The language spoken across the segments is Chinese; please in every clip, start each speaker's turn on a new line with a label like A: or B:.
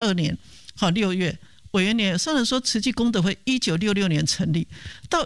A: 1982年6月委员年，上人说慈济功德会1966年成立，到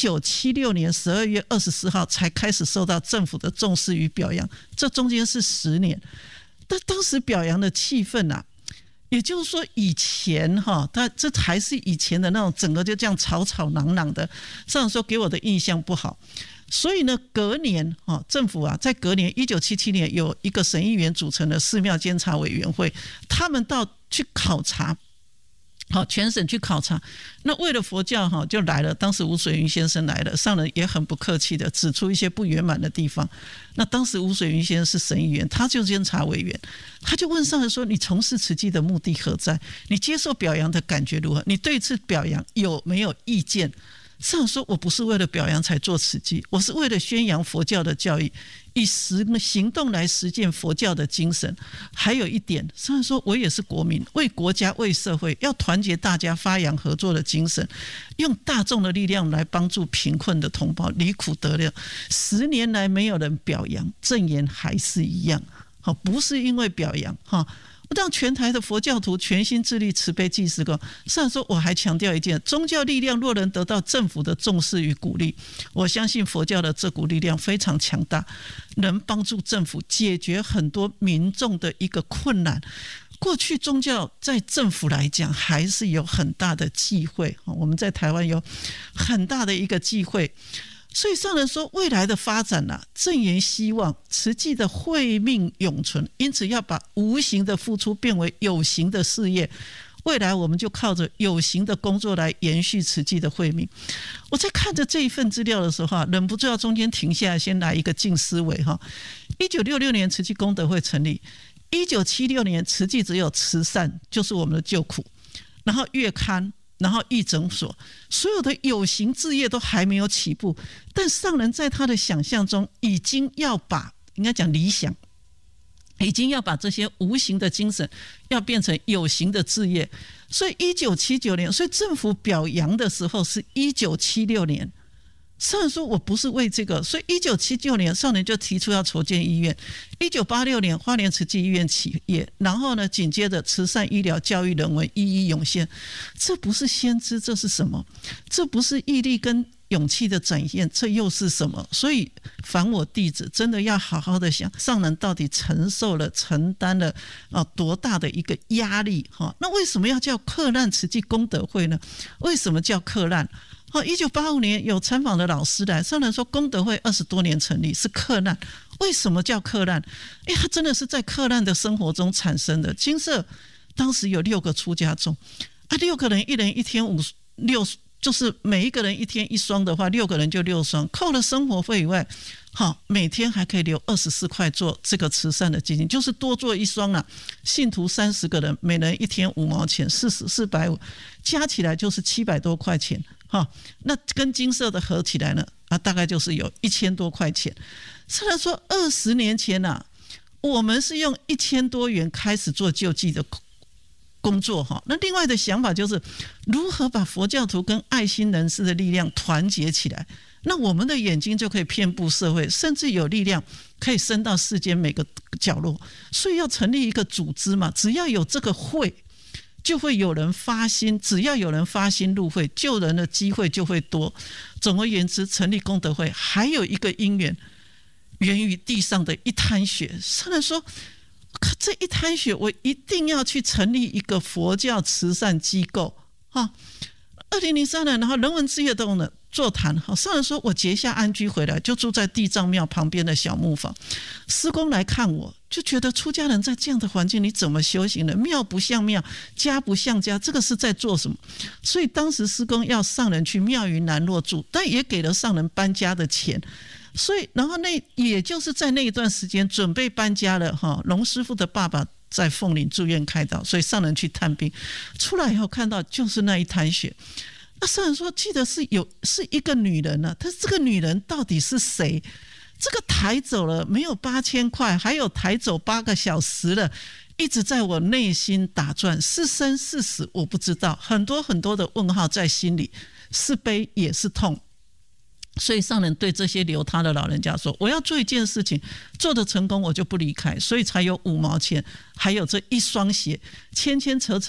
A: 1976年12月24号才开始受到政府的重视与表扬，这中间是10年。但当时表扬的气氛啊，也就是说以前这还是以前的那种整个就这样吵吵嚷嚷的，上人说给我的印象不好。所以呢，隔年政府啊，在隔年1977年有一个省议员组成的寺庙监察委员会，他们到去考察，全省去考察。那为了佛教就来了，当时吴水云先生来了，上人也很不客气的指出一些不圆满的地方。那当时吴水云先生是省议员，他就是监察委员，他就问上人说：“你从事慈济的目的何在？你接受表扬的感觉如何？你对这次表扬有没有意见？”上人说：“我不是为了表扬才做慈济，我是为了宣扬佛教的教义，以行动来实践佛教的精神。还有一点，上人说我也是国民，为国家为社会，要团结大家，发扬合作的精神，用大众的力量来帮助贫困的同胞离苦得乐。10年来没有人表扬，正言还是一样。不是因为表扬让全台的佛教徒全心致力慈悲济世功。”上人说我还强调一件，宗教力量若能得到政府的重视与鼓励，我相信佛教的这股力量非常强大，能帮助政府解决很多民众的一个困难。过去宗教在政府来讲还是有很大的忌讳，我们在台湾有很大的一个忌讳。所以上人说未来的发展正言希望慈济的慧命永存，因此要把无形的付出变为有形的事业，未来我们就靠着有形的工作来延续慈济的慧命。我在看着这一份资料的时候忍不住要中间停下来，先来一个静思维。1966年慈济功德会成立，1976年慈济只有慈善，就是我们的救苦，然后月刊，然后义诊所，所有的有形事业都还没有起步，但上人在他的想象中已经要把，应该讲理想，已经要把这些无形的精神要变成有形的事业。所以1979年，所以政府表扬的时候是1976年。上人说我不是为这个，所以1979年上人就提出要筹建医院。1986年花莲慈济医院起业，然后呢紧接着慈善医疗教育人文一一涌现。这不是先知，这是什么？这不是毅力跟勇气的展现，这又是什么？所以凡我弟子真的要好好的想，上人到底承担了多大的一个压力。那为什么要叫克难慈济功德会呢？为什么叫克难？1985年有参访的老师来，上人说功德会20多年成立是克难。为什么叫克难？他真的是在克难的生活中产生的。金色当时有6个出家众，6个人，一人一天6，就是每一个人一天1双的话，6个人就6双，扣了生活费以外，每天还可以留24块做这个慈善的基金，就是多做1双信徒30个人，每人一天5毛钱，450，加起来就是700多块钱。那跟金色的合起来呢大概就是有1000多块钱。虽然说20年前我们是用1000多元开始做救济的工作。那另外的想法就是如何把佛教徒跟爱心人士的力量团结起来，那我们的眼睛就可以遍布社会，甚至有力量可以伸到世间每个角落。所以要成立一个组织嘛，只要有这个会就会有人发心，只要有人发心入会，救人的机会就会多。总而言之，成立功德会还有一个因缘，源于地上的一滩血。上人说这一滩血我一定要去成立一个佛教慈善机构。2003年，然后人文之夜都呢座谈，上人说我结下安居回来，就住在地藏庙旁边的小木房。师公来看我，就觉得出家人在这样的环境你怎么修行呢？庙不像庙，家不像家，这个是在做什么？所以当时师公要上人去妙云南落住，但也给了上人搬家的钱。所以然后也就是在那一段时间准备搬家了，龙师父的爸爸在凤林住院开刀，所以上人去探病，出来以后看到就是那一滩血。那上人说记得是一个女人但是这个女人到底是谁？这个抬走了没有8000块，还有抬走8个小时了，一直在我内心打转，是生是死我不知道，很多很多的问号在心里，是悲也是痛。所以上人对这些留他的老人家说，我要做一件事情，做得成功我就不离开，所以才有5毛钱，还有这1双鞋，牵牵扯扯